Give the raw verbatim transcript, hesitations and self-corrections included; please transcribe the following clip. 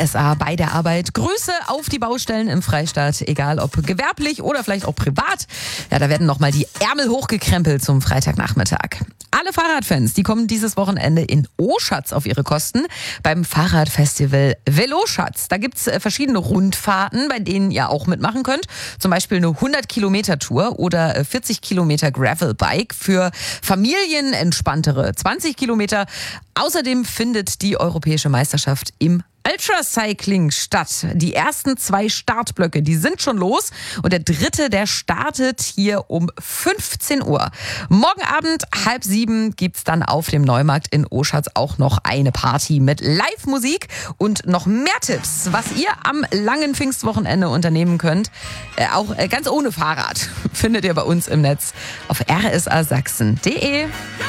S A bei der Arbeit. Grüße auf die Baustellen im Freistaat, egal ob gewerblich oder vielleicht auch privat. Ja, da werden nochmal die Ärmel hochgekrempelt zum Freitagnachmittag. Alle Fahrradfans, die kommen dieses Wochenende in Oschatz auf ihre Kosten beim Fahrradfestival Veloschatz. Da gibt's verschiedene Rundfahrten, bei denen ihr auch mitmachen könnt. Zum Beispiel eine hundert Kilometer Tour oder vierzig Kilometer Gravelbike für Familien, entspanntere zwanzig Kilometer. Außerdem findet die Europäische Meisterschaft im Ultracycling statt. Die ersten zwei Startblöcke, die sind schon los und der dritte, der startet hier um fünfzehn Uhr. Morgen Abend halb sieben gibt's dann auf dem Neumarkt in Oschatz auch noch eine Party mit Live-Musik und noch mehr Tipps, was ihr am langen Pfingstwochenende unternehmen könnt. Äh, auch äh, ganz ohne Fahrrad findet ihr bei uns im Netz auf r s a sachsen punkt d e.